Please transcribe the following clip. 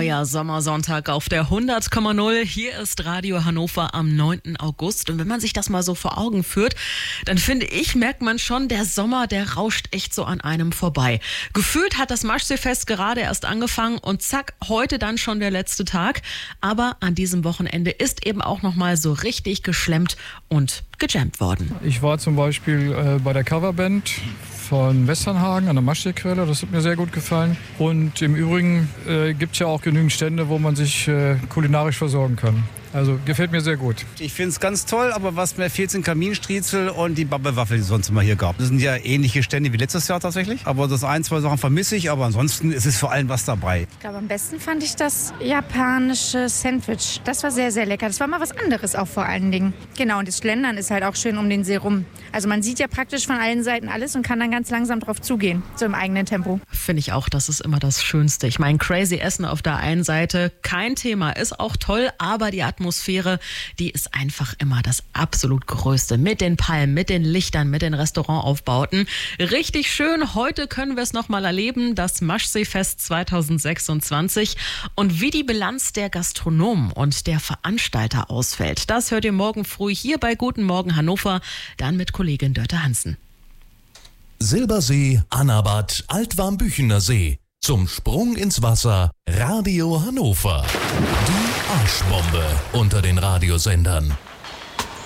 neuer Sommersonntag auf der 100,0. Hier ist Radio Hannover am 9. August. Und wenn man sich das mal so vor Augen führt, dann finde ich, merkt man schon, der Sommer, der rauscht echt so an einem vorbei. Gefühlt hat das Maschseefest gerade erst angefangen und zack, heute dann schon der letzte Tag. Aber an diesem Wochenende ist eben auch noch mal so richtig geschlemmt und gejammt worden. Ich war zum Beispiel bei der Coverband von Westernhagen an der Maschseequelle. Das hat mir sehr gut gefallen. Und im Übrigen gibt es ja auch genügend Stände, wo man sich kulinarisch versorgen kann. Also gefällt mir sehr gut. Ich finde es ganz toll, aber was mir fehlt, sind Kaminstriezel und die Babbelwaffel, die es sonst immer hier gab. Das sind ja ähnliche Stände wie letztes Jahr tatsächlich. Aber das ein, zwei Sachen vermisse ich, aber ansonsten ist es vor allem was dabei. Ich glaube, am besten fand ich das japanische Sandwich. Das war sehr, sehr lecker. Das war mal was anderes auch vor allen Dingen. Genau, und das Schlendern ist halt auch schön um den See rum. Also man sieht ja praktisch von allen Seiten alles und kann dann ganz langsam drauf zugehen, so im eigenen Tempo. Finde ich auch, das ist immer das Schönste. Ich meine, crazy Essen auf der einen Seite, kein Thema, ist auch toll, aber die Atmosphäre, die ist einfach immer das absolut Größte. Mit den Palmen, mit den Lichtern, mit den Restaurantaufbauten. Richtig schön, heute können wir es nochmal erleben, das Maschseefest 2026. Und wie die Bilanz der Gastronomen und der Veranstalter ausfällt, das hört ihr morgen früh hier bei Guten Morgen Hannover, dann mit Kollegin Dörte Hansen. Silbersee, Annabad, Altwarmbüchener See. Zum Sprung ins Wasser, Radio Hannover. Die Arschbombe unter den Radiosendern.